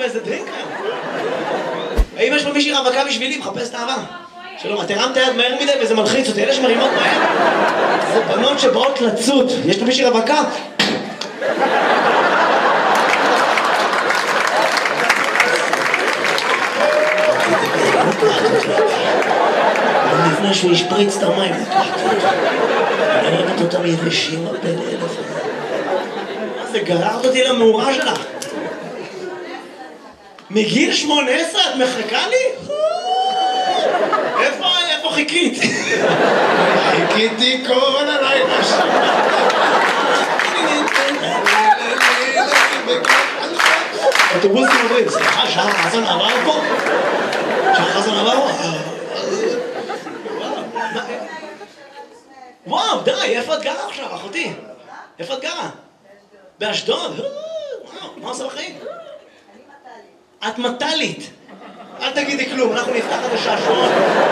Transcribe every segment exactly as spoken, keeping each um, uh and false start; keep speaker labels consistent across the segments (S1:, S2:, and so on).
S1: איזה דרינק היום. האם יש פה מישהי רווקה בשבילי? מחפש את האהבה. שלום, את הרמת היד מהר מדי וזה מלחיץ אותי, אלה שמרימות מהר זה בנות שבאות לצוד. יש פה מישהי רווקה? לפני שהוא ישפריץ את המים אני אוהבת אותם יבשים הפה לאלף. מה זה, גררת אותי למאורה שלך? מגיל שמונה עשרה את מחכה לי? איפה, איפה חיכית? חיכיתי כל הלילה שם. אוטובוסים עוברים, סליחה, שעה חסן עבר פה? שעה חסן עבר פה? וואו, די, איפה את גרה עכשיו, אחותי? איפה את גרה? באשדוד? וואו, מה עושה בחיים? את מטלית. אל תגידי כלום, אנחנו נפתח את השעשועון.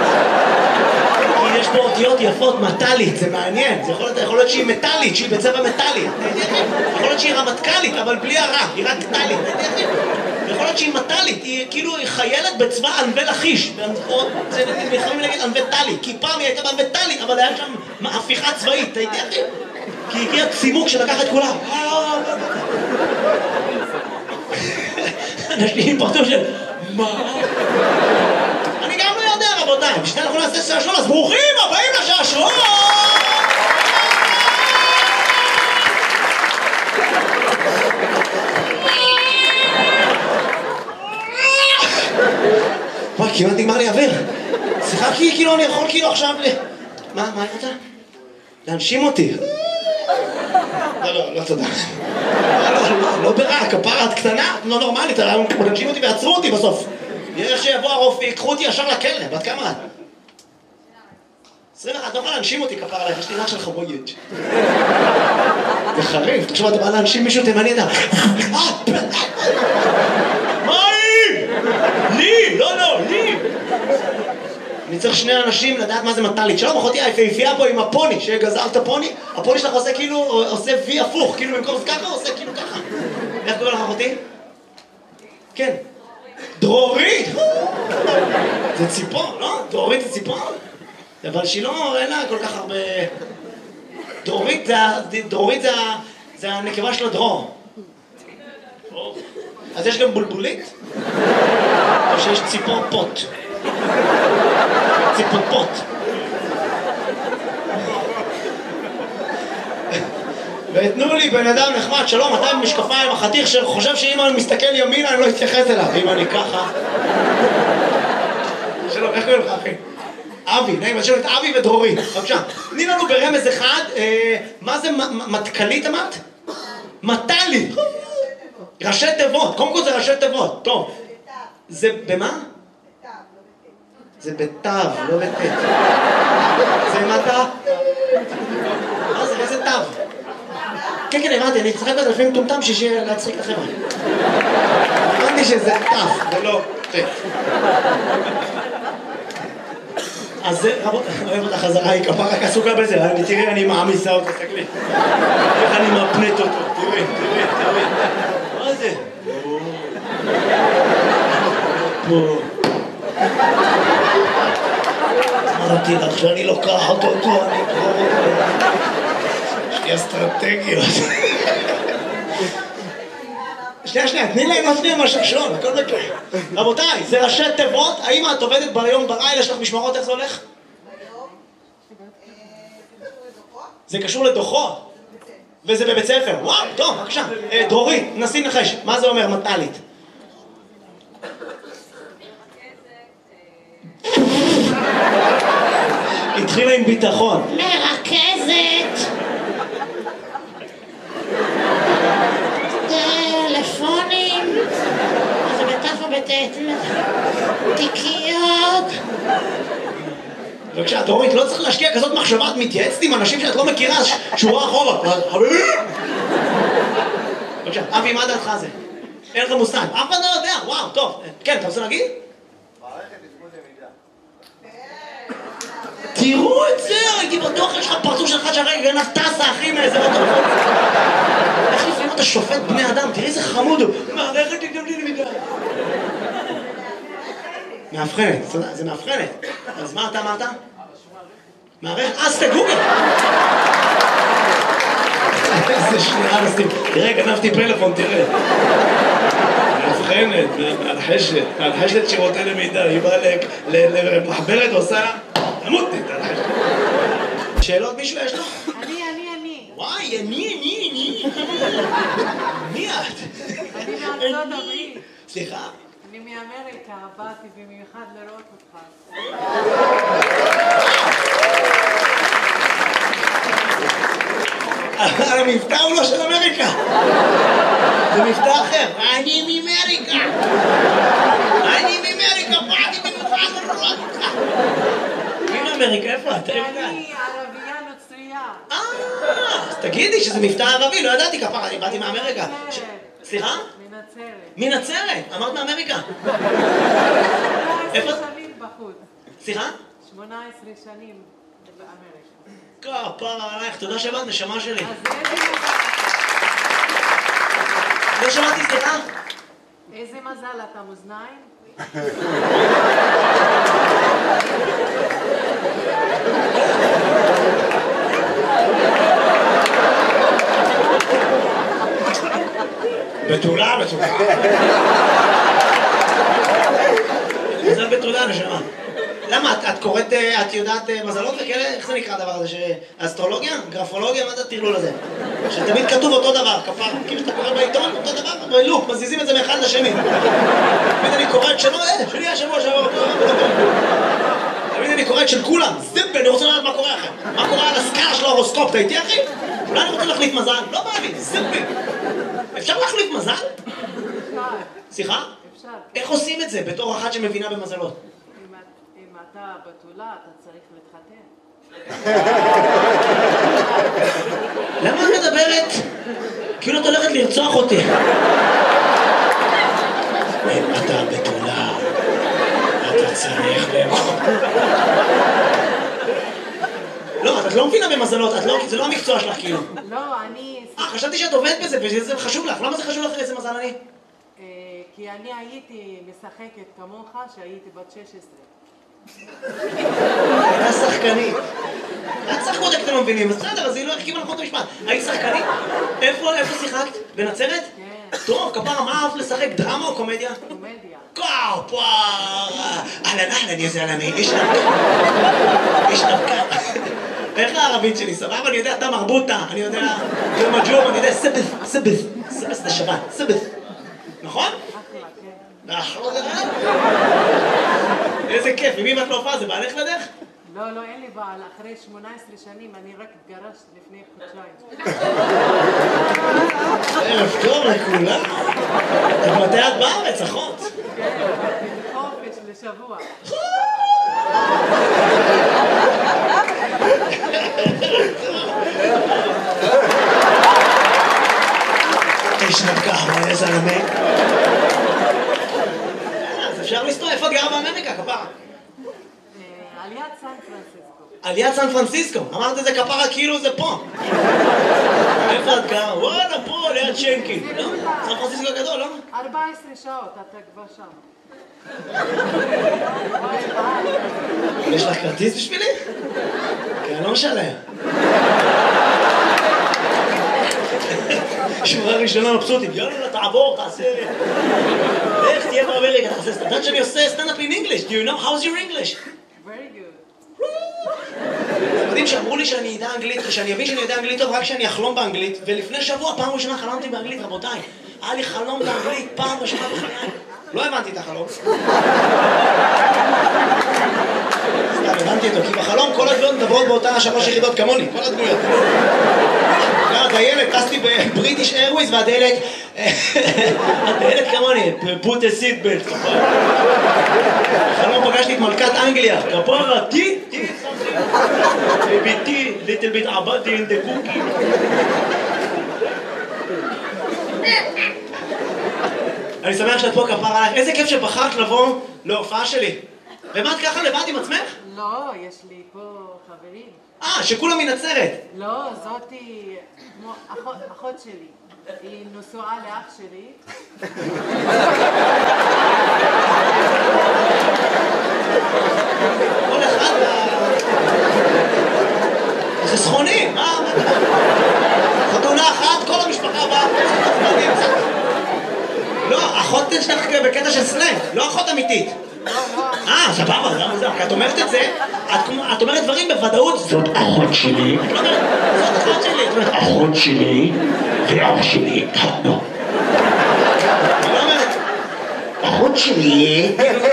S1: כי יש פה אותיות יפות, מטלית, זה מעניין. זה יכול להיות, יכול להיות שהיא מטלית, שהיא בצבע מטלי. יכול להיות שהיא רמטכלית, אבל בלי הרע, היא רק טלית. יכול להיות שהיא מטלית, היא כאילו חיילת בצבא ענבי לכיש. זה יכולים להגיד ענבי טלי, כי פעם היא הייתה בענבי טלי, אבל היה שם הפיכה צבאית, הייתי אחי? כי הגיע צימוק שלקח את כולם. אנשים פרטו של... מה? אני גם לא יודע, רבותיי. בשביל אנחנו נעשה שעשועון, אז ברוכים הבאים לשעשועון! וואי, כמעט נגמר לי אוויר. שיחקתי כאילו, אני יכול כאילו עכשיו ל... מה? מה אני רוצה? להנשים אותי. לא, לא, לא תודה. לא ברע, כפרה את קטנה, לא נורמלית, להנשים אותי ועצרו אותי בסוף. איך שיבוא הרופא, יקחו אותי ישר לכלא, בת כמה את? עשרים ואחת, לא יכולה להנשים אותי כפרה עליך, יש לי רך של חבויץ'. זה חריף, תחשוב, אתה בא להנשים מישהו תימני, אתה... מה היא? לי, לא, לא, לי. אני צריך שני אנשים לדעת מה זה מטלית. שלום, אחותי היפהפייה פה עם הפוני, שגזרת הפוני, הפוני שלך עושה כאילו, עושה וי הפוך, כאילו במקום זה ככה, עושה כאילו ככה. איך קורא לך אחותי? כן. דרורית! זה ציפור, לא? דרורית זה ציפור? אבל שהיא לא, אין לה כל כך הרבה... דרורית זה, דרורית זה, זה הנקבה של הדרור. אז יש גם בולבולית? או שיש ציפור פוט? ציפור פוט. ותנו לי בן אדם נחמד, שלום, אתה עם משקפיים, החתיך שחושב שאם אני מסתכל ימינה אני לא אתייחס אליו, אם אני ככה. שלום, איך קוראים לך אחי? אבי, נעים, אז שלום את אבי ודרורי, בבקשה. תני לנו ברמז אחד, מה זה מטכלית אמרת? מטלי. ראשי תיבות, קודם כל זה ראשי תיבות, טוב. זה במה? זה בתו, לא בתת. זה מטה? מה זה, איזה תו? כן, כן, הבנתי, אני אצחק בזה לפעמים טומטם שישי להצחיק לכם. הבנתי שזה תף, ולא תת. אז זה, רבות, אוהב אותה חזרה, היא כפה רק עסוקה בזה, תראי, אני מעמיסה אותה, תסתכלי. איך אני מפנט אותו, תראי, תראי, תראי. מה זה? פה. אמרתי לך שאני לוקחת אותו, אני אקרור אותו. יש לי אסטרטגיות. שנייה, שנייה, תני להם להפניע מהשעשועון, הכל בקרה. רבותיי, זה ראשי תיבות, האם את עובדת ביום בלילה, יש לך משמרות, איך זה הולך?
S2: ביום, זה קשור לדוחות.
S1: זה קשור לדוחות? וזה בבית ספר, וואו, טוב, בבקשה. דרורית, נסי נחש, מה זה אומר מטלית? התחילה עם ביטחון.
S2: מרכזת. טלפונים. זה בתף או בתת. תיקיות.
S1: בבקשה, דורית, לא צריך להשקיע כזאת מחשבה, את מתייעצת עם אנשים שאת לא מכירה, שורה אחורה. בבקשה, אבי, מה דעתך זה? אין לך מושג, אף אחד לא יודע, וואו, טוב. כן, אתה רוצה להגיד? תראו את זה, הייתי בטוח, יש לך פרצוף שלך שהרגע גנב טסה, אחי, מאיזה בטוח. איך לפעמים אתה שופט בני אדם, תראי איזה חמוד הוא. מערכת התגמלי למידה. מאבחנת, זה מאבחנת. אז מה אתה אמרת? מערכת, אז תגוגל. איזה שנייה נסים. תראה, גנבתי פלאפון, תראה. מאבחנת, מאלחשת, מאלחשת שירותי למידה, היא באה למחברת ועושה, תמותי, תלחשת. שאלות מישהו יש לו?
S3: אני, אני, אני.
S1: וואי, אני, אני, אני. מי את?
S3: אני מארצות הברית.
S1: סליחה?
S3: אני מאמריקה, באתי במיוחד לראות אותך.
S1: המבטא הוא לא של אמריקה. זה מבטא אחר. אני מאמריקה. אני מאמריקה, באתי במיוחד לראות אותך. מי מאמריקה? איפה את?
S3: ואני ערבייה נוצרייה.
S1: אה, אז תגידי שזה מבטא ערבי, לא ידעתי כפרה, אני באתי מאמריקה. סליחה?
S3: מנצרת.
S1: מנצרת, אמרת מאמריקה.
S3: שמונה עשרה שנים בחוץ.
S1: סליחה?
S3: שמונה עשרה שנים באמריקה.
S1: כפרה עלייך, תודה שבאת, נשמה שלי.
S3: אז איזה מזל.
S1: לא שמעתי, סליחה?
S3: איזה מזל אתה מאזניים?
S1: בתולה, בתולה. מזל בתולה, נשמה. למה? את, את קוראת, את יודעת מזלות וכאלה? איך זה נקרא הדבר הזה? אסטרולוגיה? גרפולוגיה? מה זה הטרלול הזה? שתמיד כתוב אותו דבר, כפר. כאילו שאתה קורא בעיתון, אותו דבר, בלופ, מזיזים את זה מאחד לשני. תמיד אני קורא את שלו, אה, שלי השבוע שעבר. תמיד אני קורא את של כולם. זיפ, אני רוצה לדעת מה קורה אחר. מה קורה על הסקאלה של ההורוסקופ, אתה איתי אחי? אולי אני רוצה להחליף מזל? לא בא לי, זיפי. אפשר להחליף מזל?
S3: אפשר.
S1: סליחה?
S3: אפשר.
S1: איך עושים את זה בתור אחת שמבינה במזלות?
S3: אם אתה בתולה, אתה צריך להתחתן.
S1: למה את מדברת? כאילו את הולכת לרצוח אותי. אם אתה בתולה, אתה צריך לאכול. לא, את לא מבינה במזלות, זה לא המקצוע שלך כאילו.
S3: לא, אני...
S1: אה, חשבתי שאת עובדת בזה וזה חשוב לך. למה זה חשוב לך איזה מזל אני?
S3: כי אני הייתי משחקת כמוך שהייתי בת שש עשרה.
S1: הייתה שחקנית. את שחקות אתם לא מבינים, בסדר, אז היא לא החכימה נכון את המשפט. היית שחקנית? איפה שיחקת? בנצרת?
S3: כן.
S1: טוב, כפרה, מה אהבת לשחק? דרמה או קומדיה?
S3: קומדיה.
S1: כפרה! אהלן אהלן יא זלמי, איש נבקה. איש נבקה. איך הערבית שלי? סבבה? אני יודע, אתה מרבוטה, אני יודע, זה מג'ור, אני יודע, סבס, סבס, סבס זה שבת, סבס. נכון?
S3: אחלה, כן.
S1: איזה כיף, ממי את לא הופעה? זה בעלך לדרך?
S3: לא, לא, אין לי בעל. אחרי שמונה עשרה שנים אני רק התגרשת לפני חודשיים.
S1: ערב טוב לכולם. מתי את בארץ, אחות?
S3: כן, חופש לשבוע.
S1: איש נבקה, מה איזה זלמי? אז אפשר לסתור, איפה את גרה באמריקה, כפרה?
S3: על יד סן פרנסיסקו.
S1: על יד סן פרנסיסקו, אמרת את זה כפרה כאילו זה פה. איפה את גרה? וואלה, פה, ליד שנקי. לא? סן פרנסיסקו גדול, לא?
S3: ארבע עשרה שעות, אתה כבר שם.
S1: יש לך כרטיס בשבילי? כי אני לא משלם. שורה ראשונה מבסוטים, יאללה, תעבור, תעשה... איך תהיה באמריקה, תעשה... אתה יודעת שאני עושה סטנדאפ in English? Do you know how's your English?
S3: Very good.
S1: אתם יודעים שאמרו לי שאני אדע אנגלית, ושאני אבין שאני יודע אנגלית טוב רק כשאני אחלום באנגלית, ולפני שבוע, פעם ראשונה חלמתי באנגלית, רבותיי. היה לי חלום באנגלית, פעם ראשונה בחיי. לא הבנתי את החלום. סתם, הבנתי אותו, כי בחלום כל הדמויות מדברות באותה שלוש יחידות כמוני, כל הדמויות. הדיילת, טסתי בבריטיש איירוויז, והדיילת... הדיילת כמוני, put a seat belt. בחלום פגשתי את מלכת אנגליה, כפרה, טי, טי, ביתי, little bit עבדתי in the cookie. אני שמח שאת פה, כפרה עלייך. איזה כיף שבחרת לבוא להופעה שלי. ומה את ככה לבד עם עצמך?
S3: לא, יש לי פה חברים.
S1: אה, שכולם מנצרת.
S3: לא, זאתי כמו אחות, אחות שלי. היא נשואה לאח שלי.
S1: אחות שלך בקטע של סלנג, לא אחות אמיתית. אה, סבבה, זה מוזר, כי את אומרת את זה, את אומרת דברים בוודאות.
S4: זאת אחות שלי.
S1: את לא אומרת, זאת אחות שלי.
S4: אחות שלי ואח שלי התחתנו.
S1: את לא אומרת,
S4: אחות שלי...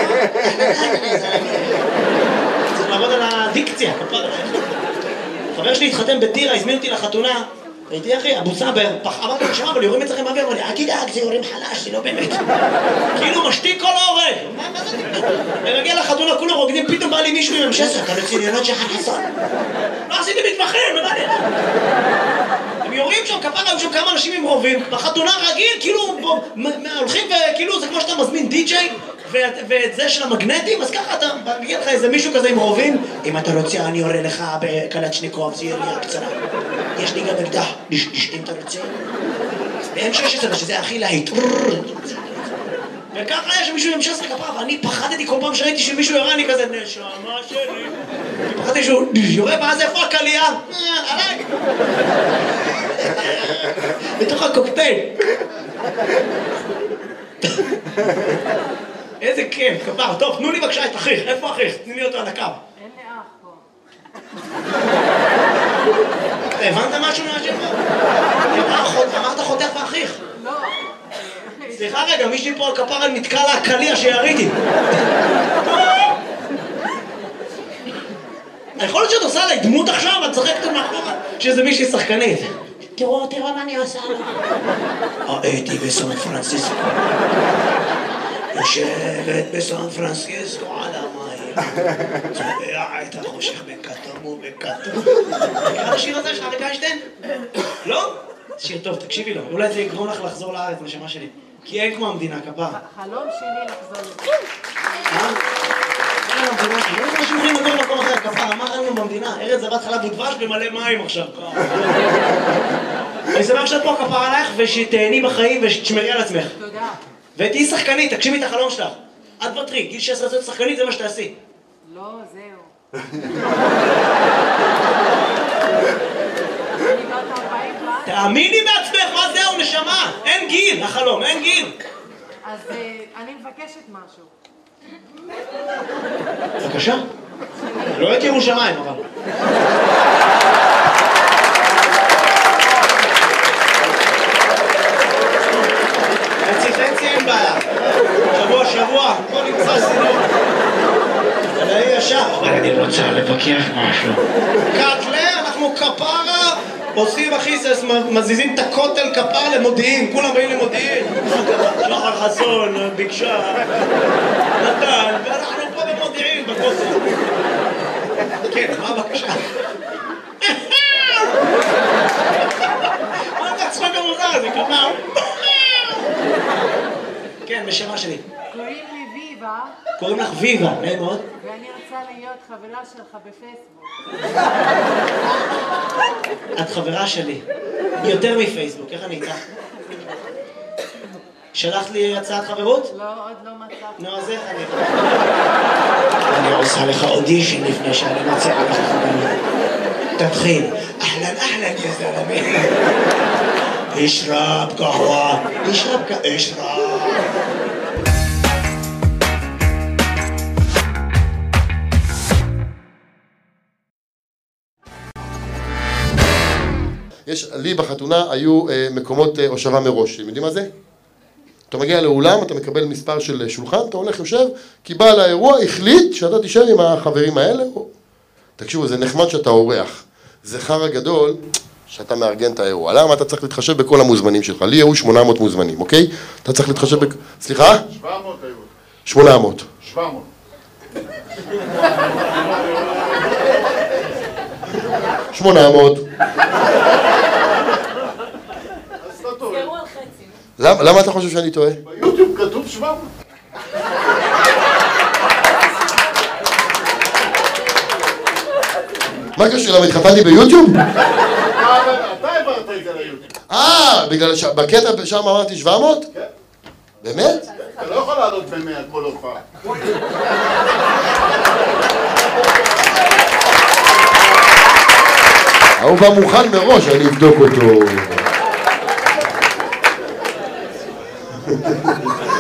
S1: צריך לעבוד על הדיקציה, כפר. חבר שלי התחתן בטירה, הזמין אותי לחתונה. הייתי אחי, אבו סאבר, אמרתי לו, שמע, אבל יורים אצלכם באוויר, אמר לי, אל תדאג, זה יורים חלש, זה לא באמת. כאילו משתיק כל ההורג. מה זה? אני מגיע לחתונה, כולם רוקדים, פתאום בא לי מישהו עם המשסר, אתה רציניונות שלך חסון. לא עשיתי מתמחים, מה זה? הם יורים שם, כפר, היו שם כמה אנשים עם רובים, בחתונה רגיל, כאילו, הולכים וכאילו, זה כמו שאתה מזמין די-ג'יי, ואת זה של המגנטים, אז ככה אתה מגיע לך איזה מישהו כזה עם רובים, אם אתה רוצה אני יורה לך בקלצ'ניקוב, זה ירייה קצרה. יש לי גם אקדח, אם אתה רוצה. ב-אם שש עשרה, שזה הכי להיט. וככה היה שמישהו עם שש עשרה כפרה, ואני פחדתי כל פעם שראיתי שמישהו יורה, אני כזה, נשמה שלי. פחדתי שהוא יורה, ואז איפה הקלייה? עליי. בתוך הקוקטייל. איזה כיף, כפר. טוב, תנו לי בבקשה את אחיך. איפה אחיך? תני לי אותו על הקו.
S3: אין לי אח פה.
S1: הבנת משהו מהשם פה? אמרת חותך ואחיך.
S3: לא.
S1: סליחה רגע, מישהי פה על כפר נתקע לה הקליע שיריתי. יכול להיות שאת עושה עליי דמות עכשיו, את צחקת מאחורה שזה מישהי שחקנית.
S2: תראו, תראו מה אני עושה לו.
S1: הייתי בסן פרנסיסקו. יושבת בסן פרנסיסקו על המים. צובע את החושך בכתום ובכתום. מכיר השיר הזה של אריק איינשטיין? לא? שיר טוב, תקשיבי לו. אולי זה יגרום לך לחזור לארץ, נשמה שלי. כי אין כמו המדינה, כפר.
S3: חלום שלי לחזור לפה.
S1: אה? אין לנו במדינה, אין לנו אנשים יכולים לגור במקום אחר, כפר. אמר אין לנו במדינה. ארץ זבת חלב ודבש במלא מים עכשיו. אני שמח שאת פה כפר עלייך ושתהני בחיים ושתשמרי על עצמך.
S3: תודה.
S1: ותהי שחקנית, תגשימי את החלום שלך. את בטרי, גיל שש עשרה להיות שחקנית זה מה שתעשי.
S3: לא, זהו. אני בת ארבעים כבר.
S1: תאמיני בעצמך, מה זהו נשמה? אין גיל, החלום, אין גיל.
S3: אז אני מבקשת משהו.
S1: בבקשה. לא את ירושלים, אבל. חצי חצי אין בעיה. שבוע שבוע, פה נמצא סינור. זה לא ישר.
S4: אני רוצה לבקש משהו.
S1: קטלה, אנחנו כפרה, עושים אחי, מזיזים את הכותל כפר למודיעין, כולם באים למודיעין. שחר חסון, ביקשה, נתן, ואנחנו פה במודיעין, בכותל. כן, מה הבקשה? מה אתה צחוק המוזר הזה, כפר? כן, בשמה שלי.
S3: קוראים לי ויבה.
S1: קוראים לך ויבה, נעים מאוד.
S3: ואני רוצה להיות חברה שלך בפייסבוק.
S1: את חברה שלי. יותר מפייסבוק, איך אני איתך? שלחת לי הצעת חברות?
S3: לא, עוד לא מצאתי.
S1: נו, אז איך אני... אני עושה לך אודישן לפני שאני מציעה לך חברות. תתחיל. אהלן, אהלן, יא זלמי. אשרב קהווה. אשרב קהווה. אשרב.
S5: יש, לי בחתונה היו אה, מקומות אה, הושבה מראש, אתם יודעים מה זה? אתה מגיע לאולם, אתה מקבל מספר של שולחן, אתה הולך יושב, כי בעל האירוע החליט שאתה תישאר עם החברים האלה. או... תקשיבו, זה נחמד שאתה אורח. זה חרא גדול שאתה מארגן את האירוע. למה? אתה צריך להתחשב בכל המוזמנים שלך. לי היו שמונה מאות מוזמנים, אוקיי? אתה צריך להתחשב בק... סליחה?
S6: שבע מאות היו.
S5: שמונה מאות.
S6: שבע מאות.
S5: שמונה מאות. למה, למה אתה חושב שאני טועה?
S6: ביוטיוב כתוב שבע מאות.
S5: מה קשור? למה התחתנתי ביוטיוב?
S6: אתה העברת את זה ליוטיוב.
S5: אה, בגלל שבקטע שם אמרתי שבע מאות?
S6: כן.
S5: באמת?
S6: אתה לא יכול לעלות במאה כל הופעה.
S5: הוא בא מוכן מראש, אני אבדוק אותו.